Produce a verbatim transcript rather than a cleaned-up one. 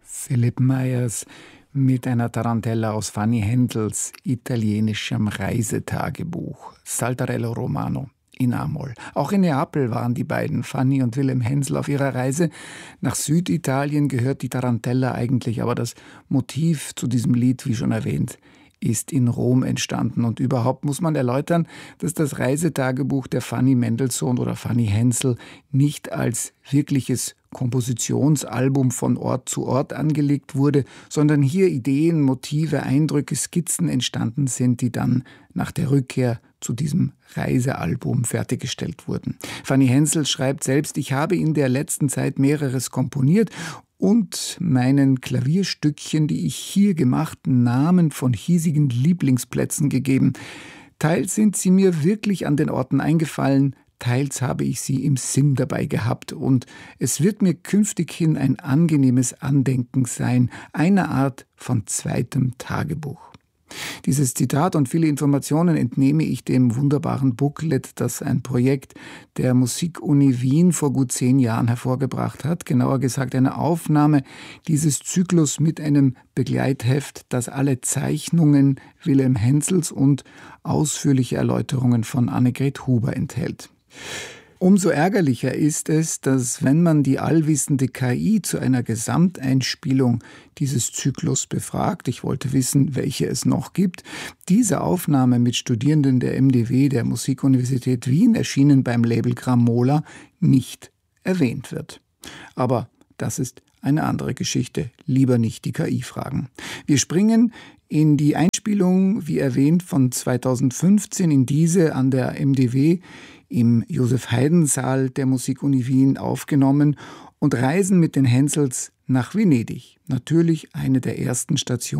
Philipp Myers mit einer Tarantella aus Fanny Händels italienischem Reisetagebuch, Saltarello Romano in A-Moll. Auch in Neapel waren die beiden, Fanny und Wilhelm Hensel, auf ihrer Reise. Nach Süditalien gehört die Tarantella eigentlich, aber das Motiv zu diesem Lied, wie schon erwähnt, ist in Rom entstanden. Und überhaupt muss man erläutern, dass das Reisetagebuch der Fanny Mendelssohn oder Fanny Hensel nicht als wirkliches Kompositionsalbum von Ort zu Ort angelegt wurde, sondern hier Ideen, Motive, Eindrücke, Skizzen entstanden sind, die dann nach der Rückkehr zu diesem Reisealbum fertiggestellt wurden. Fanny Hensel schreibt selbst: Ich habe in der letzten Zeit mehreres komponiert und meinen Klavierstückchen, die ich hier gemacht, Namen von hiesigen Lieblingsplätzen gegeben. Teils sind sie mir wirklich an den Orten eingefallen, teils habe ich sie im Sinn dabei gehabt, und es wird mir künftig hin ein angenehmes Andenken sein, eine Art von zweitem Tagebuch. Dieses Zitat und viele Informationen entnehme ich dem wunderbaren Booklet, das ein Projekt der Musikuni Wien vor gut zehn Jahren hervorgebracht hat. Genauer gesagt eine Aufnahme dieses Zyklus mit einem Begleitheft, das alle Zeichnungen Wilhelm Hensels und ausführliche Erläuterungen von Annegret Huber enthält. Umso ärgerlicher ist es, dass, wenn man die allwissende K I zu einer Gesamteinspielung dieses Zyklus befragt, ich wollte wissen, welche es noch gibt, diese Aufnahme mit Studierenden der M D W der Musikuniversität Wien, erschienen beim Label Gramola, nicht erwähnt wird. Aber das ist eine andere Geschichte. Lieber nicht die K I fragen. Wir springen in die Einspielung, wie erwähnt, von zweitausendfünfzehn, in diese an der M D W im Josef-Haydn-Saal der Musikuni Wien aufgenommen, und reisen mit den Hensels nach Venedig. Natürlich eine der ersten Stationen